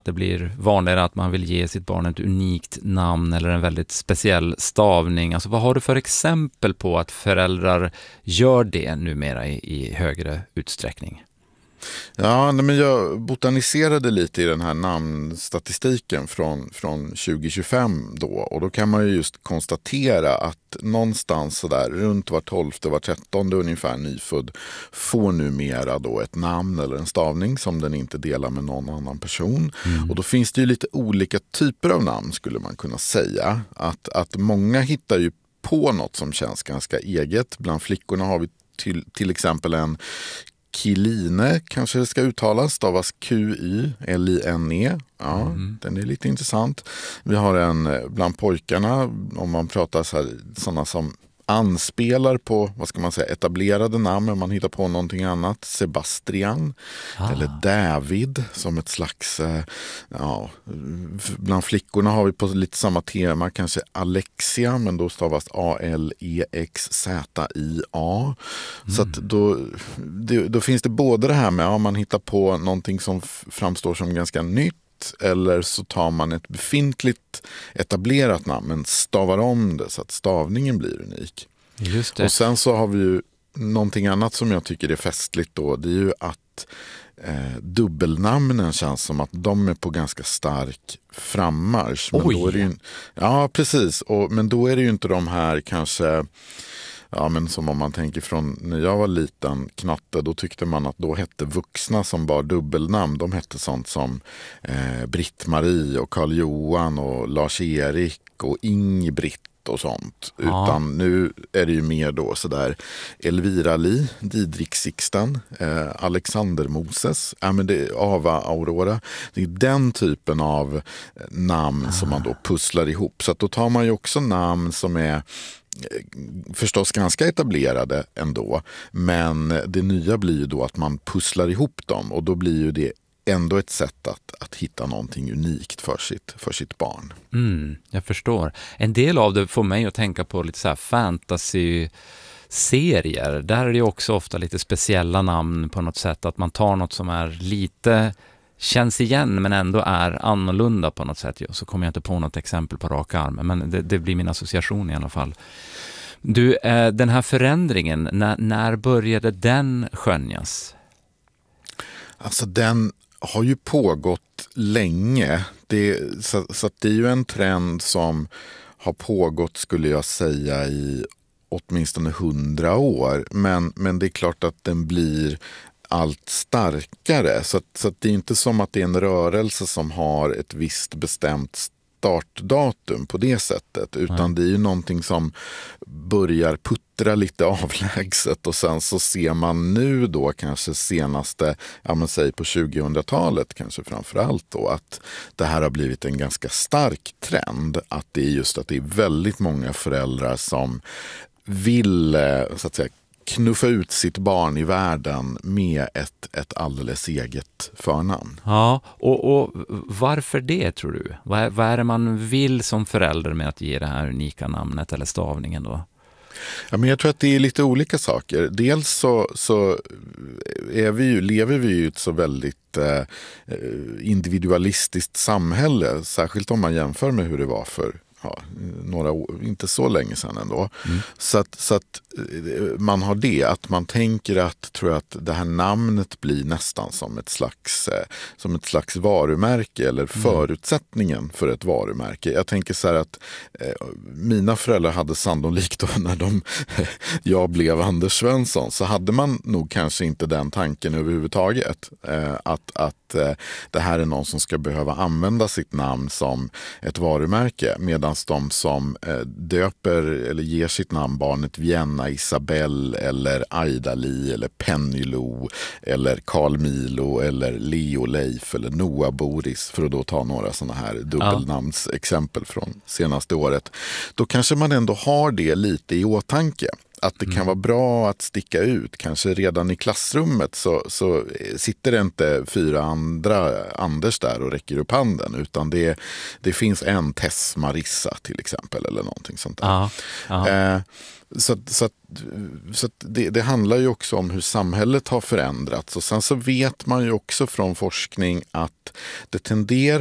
Det blir vanligare att man vill ge sitt barn ett unikt namn eller en väldigt speciell stavning. Alltså vad har du för exempel på att föräldrar gör det numera i högre utsträckning? Ja, men jag botaniserade lite i den här namnstatistiken från 2025 då. Och då kan man ju just konstatera att någonstans så där runt var 12:e, var 13:e ungefär nyfödd får numera då ett namn eller en stavning som den inte delar med någon annan person. Och då finns det ju lite olika typer av namn skulle man kunna säga. Att många hittar ju på något som känns ganska eget. Bland flickorna har vi till exempel en Kiline, kanske det ska uttalas, stavas Q-Y-L-I-N-E. Ja, den är lite intressant. Vi har en bland pojkarna, om man pratar så här, sådana som anspelar på, vad ska man säga, etablerade namn, men man hittar på någonting annat. Sebastian eller David som ett slags, bland flickorna har vi på lite samma tema, kanske Alexia, men då stavas A-L-E-X-Z-I-A. Så att då finns det både det här med, man hittar på någonting som framstår som ganska nytt, eller så tar man ett befintligt etablerat namn men stavar om det så att stavningen blir unik. Just det. Och sen så har vi ju någonting annat som jag tycker är festligt då. Det är ju att dubbelnamnen känns som att de är på ganska stark frammarsch. Men då är det ju, ja, precis. Men då är det ju inte de här kanske... Ja, men som om man tänker från när jag var liten knatte, då tyckte man att då hette vuxna som bar dubbelnamn. De hette sånt som Britt-Marie och Karl-Johan och Lars-Erik och Ingbritt och sånt. Ja. Utan nu är det ju mer då sådär Elvira Li, Didrik Sixten, Alexander Moses, Ava Aurora. Det är den typen av namn som man då pusslar ihop. Så att då tar man ju också namn som är förstås ganska etablerade ändå, men det nya blir ju då att man pusslar ihop dem, och då blir ju det ändå ett sätt att hitta någonting unikt för sitt barn. Jag förstår. En del av det får mig att tänka på lite så här fantasy-serier. Där är det också ofta lite speciella namn på något sätt, att man tar något som är lite känns igen men ändå är annorlunda på något sätt. Så kommer jag inte på något exempel på rak arm, men det blir min association i alla fall. Du, den här förändringen, när började den skönjas? Alltså den har ju pågått länge. Så att det är ju en trend som har pågått, skulle jag säga, i åtminstone 100 år. Men det är klart att den blir allt starkare. Så att det är inte som att det är en rörelse som har ett visst bestämt startdatum på det sättet, utan det är ju någonting som börjar puttra lite avlägset, och sen så ser man nu då kanske senaste, säg på 2000-talet kanske framförallt då, att det här har blivit en ganska stark trend, att det är just att det är väldigt många föräldrar som vill, så att säga, knuffa ut sitt barn i världen med ett alldeles eget förnamn. Ja, och varför det, tror du? Vad är det man vill som förälder med att ge det här unika namnet eller stavningen då? Ja, men jag tror att det är lite olika saker. Dels så lever vi ju i ett så väldigt individualistiskt samhälle, särskilt om man jämför med hur det var för några år, inte så länge sedan ändå. Så att man har det, att man tänker att, tror jag, att det här namnet blir nästan som ett slags varumärke, eller förutsättningen för ett varumärke. Jag tänker så här att mina föräldrar hade sannolikt då, när jag blev Anders Svensson, så hade man nog kanske inte den tanken överhuvudtaget, att det här är någon som ska behöva använda sitt namn som ett varumärke, medan de som döper eller ger sitt namn barnet Vienna Isabelle eller Aida-Li eller Penny-Lo eller Carl Milo eller Leo Leif eller Noah Boris, för att då ta några sådana här dubbelnamnsexempel från senaste året, då kanske man ändå har det lite i åtanke. att det kan vara bra att sticka ut. Kanske redan i klassrummet så sitter det inte 4 andra Anders där och räcker upp handen, utan det finns en Tess Marissa till exempel eller någonting sånt där. Så att det handlar ju också om hur samhället har förändrats, och sen så vet man ju också från forskning att det tenderar